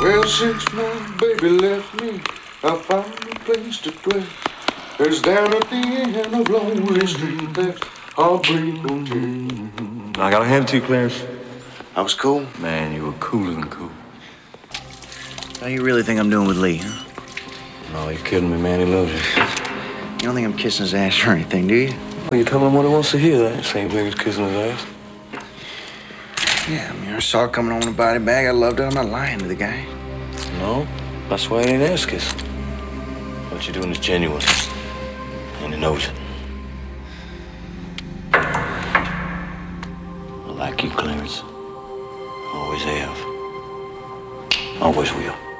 Well, since my baby left me, I found a place to dwell. There's down at the end of Lonely Street, there's Heartbreak Hotel. I gotta hand it to you, Clarence. I was cool. Man, you were cooler than cool. How you really think I'm doing with Lee, huh? No, you're kidding me, man. He loves you. You don't think I'm kissing his ass or anything, do you? Well, you tell him what he wants to hear. That St. Mary's kissing his ass. Yeah, I mean, I saw it coming on a body bag. I loved it. I'm not lying to the guy. No, that's why he ain't ass kissing. What you're doing is genuine. And he knows it. I like you, Clarence. Always have. Always will.